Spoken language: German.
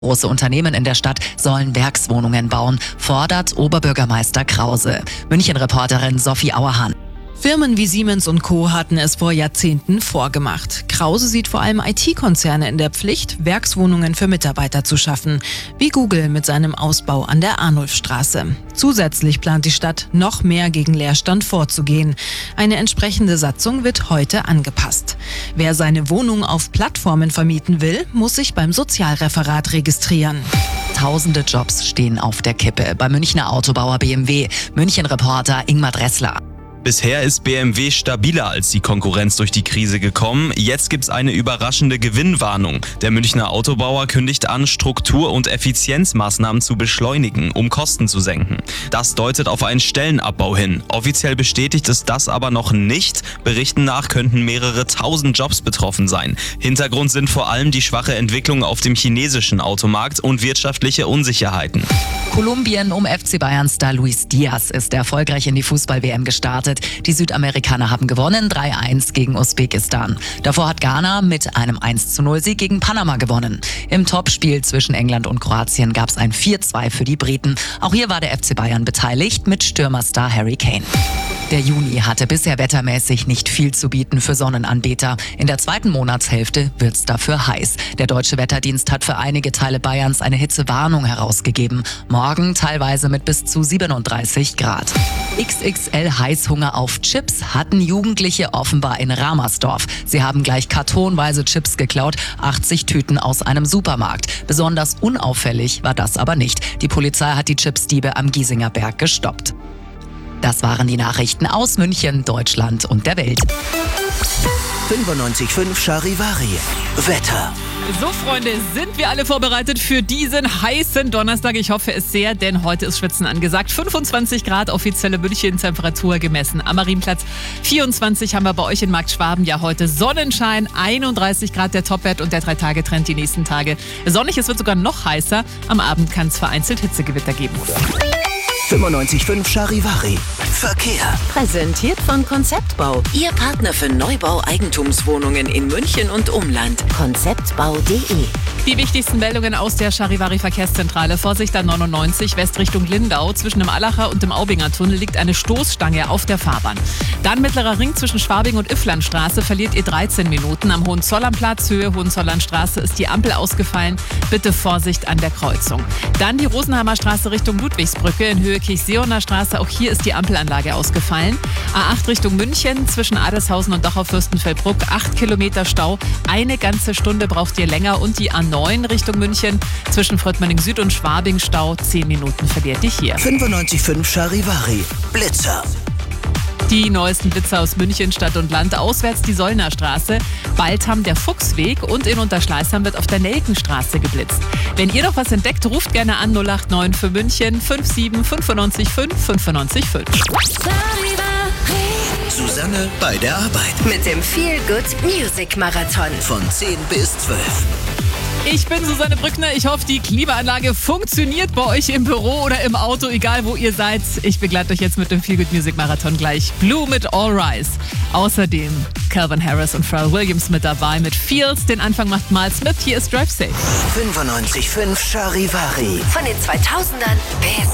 Große Unternehmen in der Stadt sollen Werkswohnungen bauen, fordert Oberbürgermeister Krause. München-Reporterin Sophie Auerhahn. Firmen wie Siemens und Co. hatten es vor Jahrzehnten vorgemacht. Krause sieht vor allem IT-Konzerne in der Pflicht, Werkswohnungen für Mitarbeiter zu schaffen, wie Google mit seinem Ausbau an der Arnulfstraße. Zusätzlich plant die Stadt, noch mehr gegen Leerstand vorzugehen. Eine entsprechende Satzung wird heute angepasst. Wer seine Wohnung auf Plattformen vermieten will, muss sich beim Sozialreferat registrieren. Tausende Jobs stehen auf der Kippe beim Münchner Autobauer BMW. München-Reporter Ingmar Dressler. Bisher ist BMW stabiler als die Konkurrenz durch die Krise gekommen. Jetzt gibt's eine überraschende Gewinnwarnung. Der Münchner Autobauer kündigt an, Struktur- und Effizienzmaßnahmen zu beschleunigen, um Kosten zu senken. Das deutet auf einen Stellenabbau hin. Offiziell bestätigt ist das aber noch nicht. Berichten nach könnten mehrere tausend Jobs betroffen sein. Hintergrund sind vor allem die schwache Entwicklung auf dem chinesischen Automarkt und wirtschaftliche Unsicherheiten. Kolumbien um FC Bayern-Star Luis Diaz ist erfolgreich in die Fußball-WM gestartet. Die Südamerikaner haben gewonnen, 3-1 gegen Usbekistan. Davor hat Ghana mit einem 1-0-Sieg gegen Panama gewonnen. Im Topspiel zwischen England und Kroatien gab es ein 4-2 für die Briten. Auch hier war der FC Bayern beteiligt mit Stürmerstar Harry Kane. Der Juni hatte bisher wettermäßig nicht viel zu bieten für Sonnenanbeter. In der zweiten Monatshälfte wird's dafür heiß. Der Deutsche Wetterdienst hat für einige Teile Bayerns eine Hitzewarnung herausgegeben. Morgen teilweise mit bis zu 37 Grad. XXL Heißhunger auf Chips hatten Jugendliche offenbar in Ramersdorf. Sie haben gleich kartonweise Chips geklaut, 80 Tüten aus einem Supermarkt. Besonders unauffällig war das aber nicht. Die Polizei hat die Chipsdiebe am Giesinger Berg gestoppt. Das waren die Nachrichten aus München, Deutschland und der Welt. 95.5 Charivari. Wetter. So, Freunde, sind wir alle vorbereitet für diesen heißen Donnerstag? Ich hoffe es sehr, denn heute ist Schwitzen angesagt. 25 Grad offizielle München-Temperatur gemessen. Am Marienplatz 24 haben wir bei euch in Markt Schwaben ja heute Sonnenschein. 31 Grad der Topwert und der 3-Tage-Trend die nächsten Tage. Sonnig, es wird sogar noch heißer. Am Abend kann es vereinzelt Hitzegewitter geben. 95.5 Charivari. Verkehr. Präsentiert von Konzeptbau. Ihr Partner für Neubau-Eigentumswohnungen in München und Umland. Konzeptbau.de. Die wichtigsten Meldungen aus der Charivari-Verkehrszentrale. Vorsicht an 99, West Richtung Lindau. Zwischen dem Allacher und dem Aubinger Tunnel liegt eine Stoßstange auf der Fahrbahn. Dann Mittlerer Ring zwischen Schwabing und Ifflandstraße verliert ihr 13 Minuten. Am Hohenzollernplatz, Höhe Hohenzollernstraße, ist die Ampel ausgefallen. Bitte Vorsicht an der Kreuzung. Dann die Rosenheimer Straße Richtung Ludwigsbrücke in Höhe Kirchseeoner Straße. Auch hier ist die Ampelanlage ausgefallen. A8 Richtung München zwischen Adelshausen und Dachau-Fürstenfeldbruck. 8 Kilometer Stau. Eine ganze Stunde braucht ihr länger. Und die A9 Richtung München zwischen Fröttmanning Süd und Schwabing Stau. 10 Minuten verliert ihr hier. 95.5 Charivari. Blitzer. Die neuesten Blitzer aus München, Stadt und Land. Auswärts die Sollner Straße, Baltham der Fuchsweg und in Unterschleißheim wird auf der Nelkenstraße geblitzt. Wenn ihr noch was entdeckt, ruft gerne an 089 für München 57 95 5 95 5. Susanne bei der Arbeit. Mit dem Feel Good Music Marathon. Von 10 bis 12. Ich bin Susanne Brückner. Ich hoffe, die Klimaanlage funktioniert bei euch im Büro oder im Auto, egal wo ihr seid. Ich begleite euch jetzt mit dem Feel Good Music Marathon gleich. Blue mit All Rise. Außerdem Calvin Harris und Pharrell Williams mit dabei mit Feels. Den Anfang macht Miles Smith. Hier ist Drive Safe. 95.5 Charivari. Von den 2000ern bis